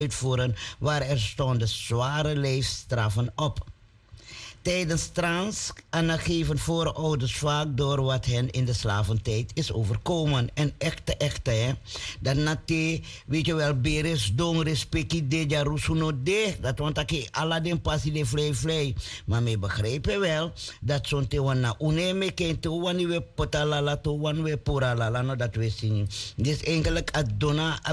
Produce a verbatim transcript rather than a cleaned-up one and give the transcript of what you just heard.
uitvoeren waar er stonden zware leefstraffen op. Tijdens trans geven voorouders vaak door wat hen in de slaventijd is overkomen. En echte, echte, hè. Dat nate, weet je wel, beres, don, respecti, de, jarusuno, de. Dat want ik Aladdin passie de vlei, vlei. Maar me begrijpen wel, dat zo'n te wana uneme kent, wani we potalala, to wan we poralala, no dat we zien. Dus eigenlijk, adona,